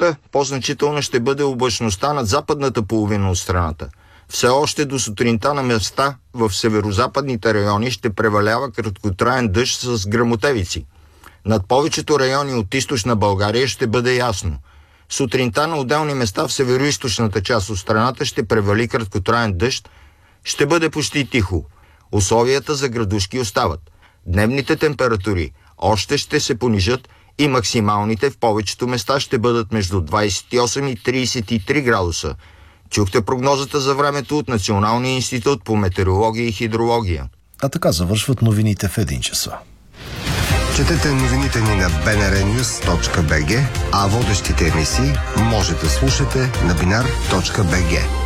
нощта по-значителна ще бъде облачността над западната половина от страната. Все още до сутринта на места в северозападните райони ще превалява краткотраен дъжд с гръмотевици. Над повечето райони от източна България ще бъде ясно. Сутринта на отделни места в североизточната част от страната ще превали краткотраен дъжд, ще бъде почти тихо. Условията за градушки остават. Дневните температури още ще се понижат и максималните в повечето места ще бъдат между 28 и 33 градуса. Чухте прогнозата за времето от Националния институт по метеорология и хидрология. А така завършват новините в 1 часа. Четете новините ни на bnrnews.bg, а водещите емисии може да слушате на binar.bg.